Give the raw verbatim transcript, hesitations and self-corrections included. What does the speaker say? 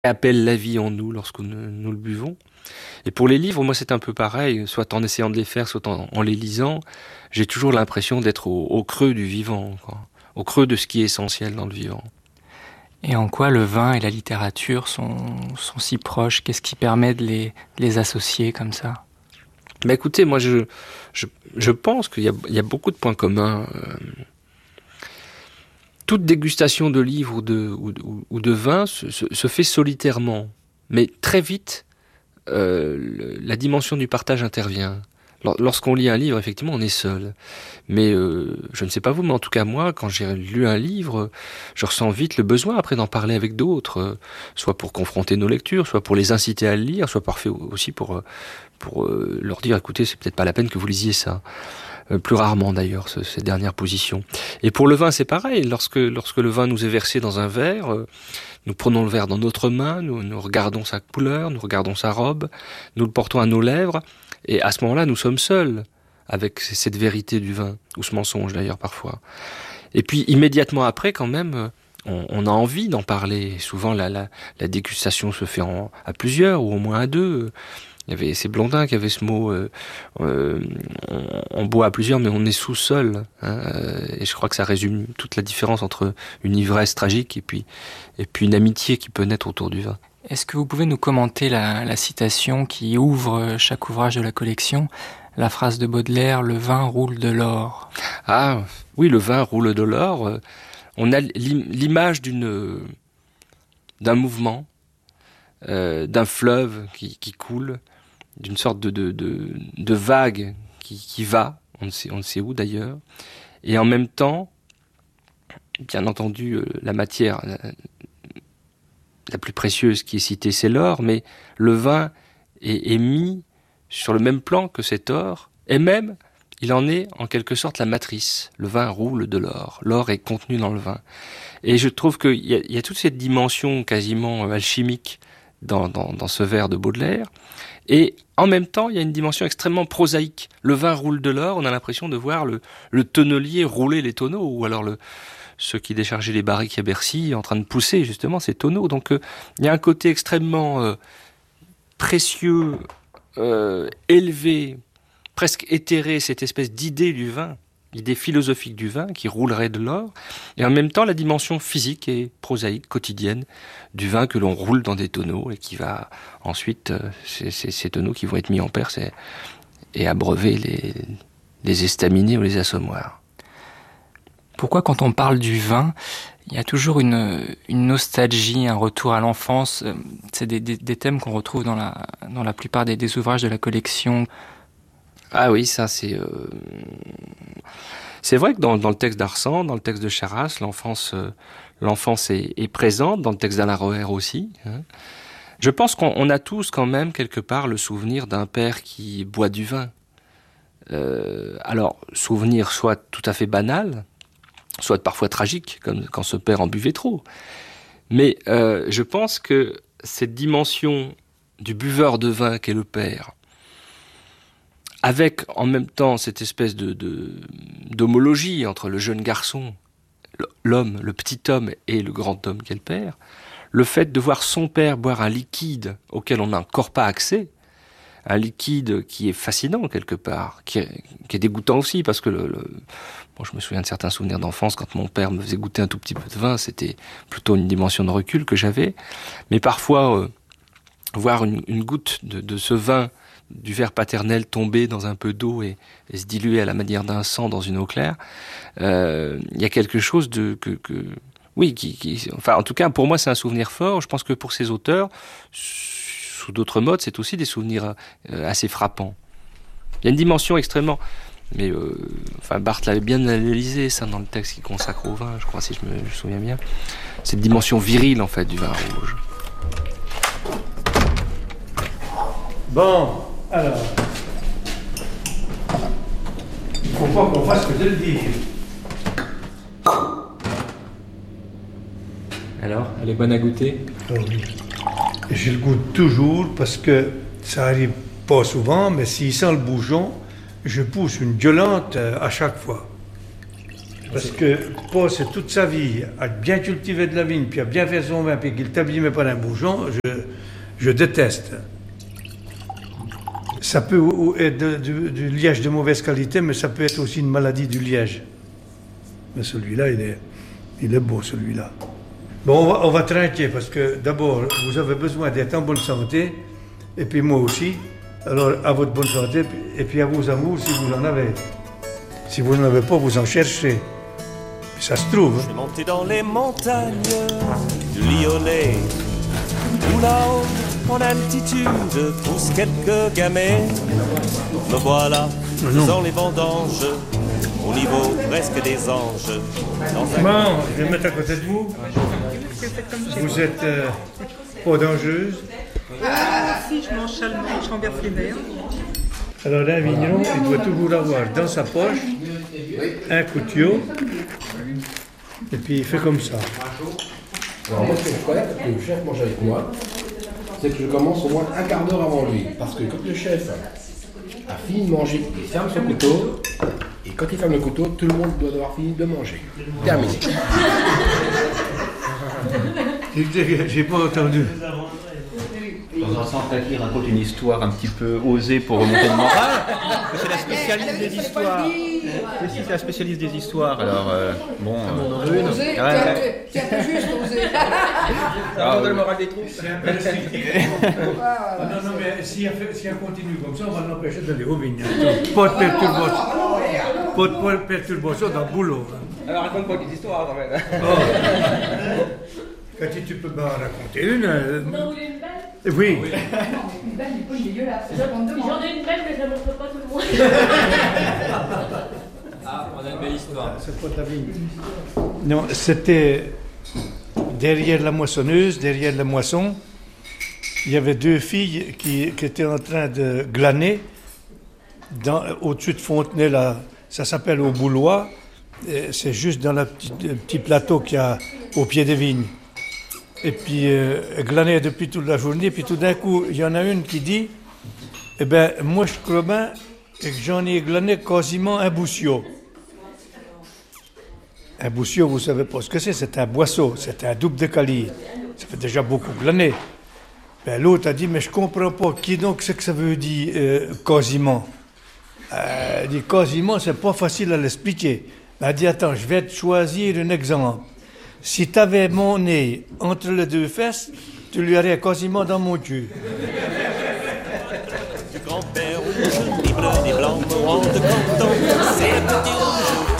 appelle la vie en nous lorsque nous, nous le buvons. Et pour les livres, moi c'est un peu pareil, soit en essayant de les faire, soit en, en les lisant, j'ai toujours l'impression d'être au, au creux du vivant, quoi. Au creux de ce qui est essentiel dans le vivant. Et en quoi le vin et la littérature sont, sont si proches? Qu'est-ce qui permet de les, de les associer comme ça? Mais écoutez, moi je, je, je pense qu'il y a, il y a beaucoup de points communs. Euh, toute dégustation de livres ou de, ou, ou, ou de vin se, se, se fait solitairement, mais très vite, euh, le, la dimension du partage intervient. Lorsqu'on lit un livre, effectivement, on est seul. Mais euh, je ne sais pas vous, mais en tout cas moi, quand j'ai lu un livre, je ressens vite le besoin après d'en parler avec d'autres, euh, soit pour confronter nos lectures, soit pour les inciter à le lire, soit parfois aussi pour pour euh, leur dire, écoutez, c'est peut-être pas la peine que vous lisiez ça. Euh, plus rarement d'ailleurs, ce, ces dernières positions. Et pour le vin, c'est pareil. Lorsque lorsque le vin nous est versé dans un verre, euh, nous prenons le verre dans notre main, nous, nous regardons sa couleur, nous regardons sa robe, nous le portons à nos lèvres. Et à ce moment-là, nous sommes seuls avec cette vérité du vin, ou ce mensonge d'ailleurs parfois. Et puis immédiatement après, quand même, on, on a envie d'en parler. Souvent, la, la, la dégustation se fait en, à plusieurs, ou au moins à deux. Il y avait ces Blondins qui avaient ce mot, euh, euh, on, on boit à plusieurs, mais on est sous seul. Hein, et je crois que ça résume toute la différence entre une ivresse tragique et puis, et puis une amitié qui peut naître autour du vin. Est-ce que vous pouvez nous commenter la, la citation qui ouvre chaque ouvrage de la collection, la phrase de Baudelaire, « Le vin roule de l'or ». Ah oui, le vin roule de l'or. On a l'image d'une, d'un mouvement, euh, d'un fleuve qui, qui coule, d'une sorte de, de, de, de vague qui, qui va, on ne sait, on ne sait où d'ailleurs, et en même temps, bien entendu, la matière la, la plus précieuse qui est citée, c'est l'or, mais le vin est, est mis sur le même plan que cet or, et même, il en est en quelque sorte la matrice. Le vin roule de l'or, l'or est contenu dans le vin. Et je trouve qu'il y a, il y a toute cette dimension quasiment alchimique dans, dans, dans ce vers de Baudelaire, et en même temps, il y a une dimension extrêmement prosaïque. Le vin roule de l'or, on a l'impression de voir le, le tonnelier rouler les tonneaux, ou alors le, ceux qui déchargeaient les barriques à Bercy en train de pousser justement ces tonneaux. Donc euh, il y a un côté extrêmement euh, précieux, euh, élevé, presque éthéré, cette espèce d'idée du vin, l'idée philosophique du vin qui roulerait de l'or, et en même temps la dimension physique et prosaïque, quotidienne, du vin que l'on roule dans des tonneaux et qui va ensuite, euh, c'est, c'est, ces tonneaux qui vont être mis en perce et, et abreuver les, les estaminets ou les assommoirs. Pourquoi quand on parle du vin, il y a toujours une, une nostalgie, un retour à l'enfance? C'est des, des, des thèmes qu'on retrouve dans la, dans la plupart des, des ouvrages de la collection. Ah oui, ça c'est... Euh... C'est vrai que dans, dans le texte d'Arsan, dans le texte de Charras, l'enfance, euh, l'enfance est, est présente, dans le texte d'Alain Roher aussi. Hein. Je pense qu'on on a tous quand même quelque part le souvenir d'un père qui boit du vin. Euh, alors, souvenir soit tout à fait banal, soit parfois tragique, comme quand ce père en buvait trop. Mais euh, je pense que cette dimension du buveur de vin qu'est le père, avec en même temps cette espèce de, de, d'homologie entre le jeune garçon, l'homme, le petit homme et le grand homme qu'est le père, le fait de voir son père boire un liquide auquel on n'a encore pas accès, un liquide qui est fascinant quelque part, qui est, qui est dégoûtant aussi, parce que le, le, bon, je me souviens de certains souvenirs d'enfance, quand mon père me faisait goûter un tout petit peu de vin, c'était plutôt une dimension de recul que j'avais, mais parfois, euh, voir une, une goutte de, de ce vin du verre paternel tomber dans un peu d'eau et, et se diluer à la manière d'un sang dans une eau claire, euh, il y a quelque chose de que, que oui, qui, qui, enfin en tout cas pour moi c'est un souvenir fort. Je pense que pour ces auteurs, sous d'autres modes, c'est aussi des souvenirs euh, assez frappants. Il y a une dimension extrêmement, mais euh, enfin Barthes l'avait bien analysé ça dans le texte qu'il consacre au vin, je crois si je me, je me souviens bien. Cette dimension virile en fait du vin rouge. Bon. Alors, il ne faut pas qu'on fasse que de le dire. Alors, elle est bonne à goûter? Oh oui. Je le goûte toujours parce que ça arrive pas souvent, mais s'il sent le bouchon, je pousse une gueulante à chaque fois. Parce que passer toute sa vie à bien cultiver de la vigne, puis à bien faire son vin, puis qu'il t'abîme par un bouchon, je, je déteste. Ça peut être de, de, du liège de mauvaise qualité, mais ça peut être aussi une maladie du liège. Mais celui-là, il est, il est beau, celui-là. Bon, on va, on va trinquer, parce que d'abord, vous avez besoin d'être en bonne santé, et puis moi aussi. Alors, à votre bonne santé, et puis à vos amours, si vous en avez. Si vous n'en avez pas, vous en cherchez. Puis ça se trouve. Je suis monté dans les montagnes du Lyonnais, où là-haut, en altitude, poussent quelques gamets. Me voilà, faisant les vendanges, au niveau presque des anges. Dans un... Bon, je vais me mettre à côté de vous. Vous êtes euh, pas dangereuse. Ah, si, je mange seulement, je renverse les verres. Alors un vigneron, il doit toujours avoir dans sa poche un couteau, et puis il fait comme ça. Alors moi, ce que je connais, parce que le chef mange avec moi, c'est que je commence au moins un quart d'heure avant lui. Parce que quand le chef a fini de manger, il ferme son couteau, et quand il ferme le couteau, tout le monde doit avoir fini de manger. Terminé. J'ai pas entendu. Dans un centre qui raconte une histoire un petit peu osée pour remonter le moral. C'est la spécialiste des histoires. C'est la spécialiste des histoires. Alors, euh, bon. On en veut une. Oser, Ah ouais, ouais. C'est un peu juste, oser. Ça remonte le moral des troupes. Ah, non, non, mais si elle, si elle continue comme ça, on va l'empêcher d'aller au vignes. Pas de perturbation. Pas de pas de perturbation dans le boulot. Alors raconte pas des histoires quand même. Oh. Cathy, tu peux m'en raconter une euh... Vous en voulez une belle? Oui. Une belle, il est pas dégueulasse. J'en ai une belle, mais je la montre pas tout le monde. Ah, on a une belle histoire. C'est pas ta vigne. Non, c'était derrière la moissonneuse, derrière la moisson. Il y avait deux filles qui, qui étaient en train de glaner dans, au-dessus de Fontenay, là, ça s'appelle au Boulois. C'est juste dans le petit, le petit plateau qu'il y a au pied des vignes. Et puis, euh, glaner depuis toute la journée. Puis tout d'un coup, il y en a une qui dit, eh bien, moi, je crois bien que j'en ai glané quasiment un boussiot. Un boussiot, vous ne savez pas ce que c'est, c'est un boisseau, c'est un double de calier. Ça fait déjà beaucoup glaner. Ben, l'autre a dit, mais je ne comprends pas, qui donc c'est que ça veut dire euh, quasiment? Euh, Elle dit, quasiment, c'est pas facile à l'expliquer. Elle a dit, attends, je vais te choisir un exemple. Si tu avais mon nez entre les deux fesses, tu lui aurais quasiment dans mon cul.